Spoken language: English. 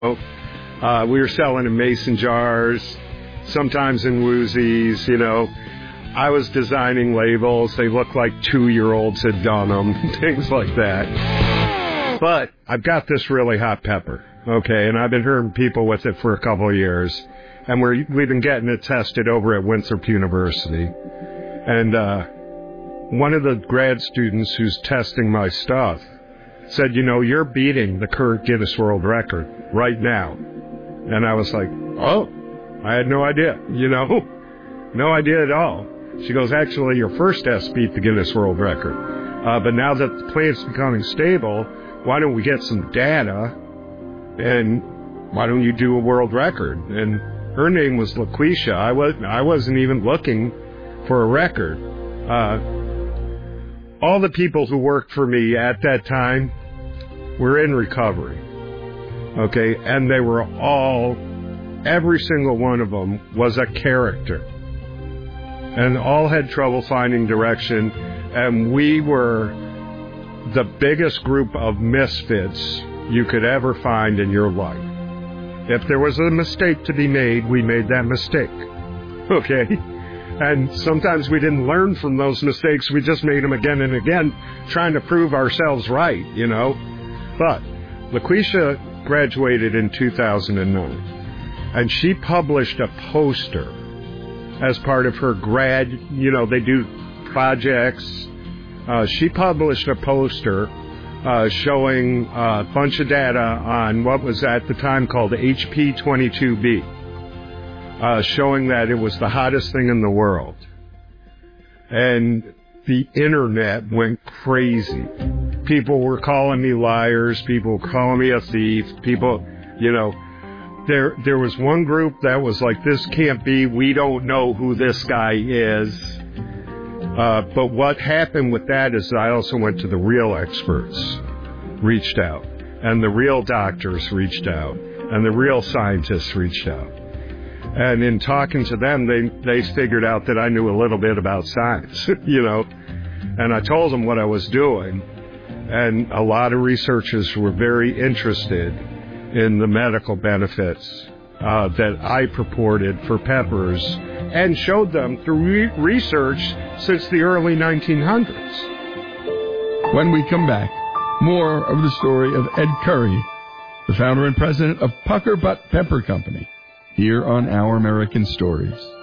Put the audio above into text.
We were selling in mason jars, sometimes in woozies, I was designing labels. They looked like 2-year-olds had done them, things like that. But I've got this really hot pepper, okay, and I've been hearing people with it for a couple of years, and we've been getting it tested over at Winthrop University. And one of the grad students who's testing my stuff said, you're beating the current Guinness World Record right now. And I was like, oh, I had no idea, no idea at all. She goes, actually, your first test beat the Guinness World Record. But now that the plant's becoming stable, why don't we get some data, and why don't you do a world record? And her name was LaQuisha. I wasn't even looking for a record. All the people who worked for me at that time were in recovery, okay? And they were every single one of them was a character. And all had trouble finding direction, and we were the biggest group of misfits you could ever find in your life. If there was a mistake to be made, we made that mistake, okay? And sometimes we didn't learn from those mistakes. We just made them again and again, trying to prove ourselves right, But LaQuisha graduated in 2009, and she published a poster as part of her grad, they do projects. She published a poster showing a bunch of data on what was at the time called HP22B, showing that it was the hottest thing in the world. And the internet went crazy. People were calling me liars. People were calling me a thief. People, There was one group that was like, this can't be, we don't know who this guy is. But what happened with that is I also went to the real experts, reached out, and the real doctors reached out, and the real scientists reached out. And in talking to them, they figured out that I knew a little bit about science, and I told them what I was doing. And a lot of researchers were very interested in the medical benefits that I purported for peppers, and showed them through research since the early 1900s. When we come back, more of the story of Ed Curry, the founder and president of Pucker Butt Pepper Company, here on Our American Stories.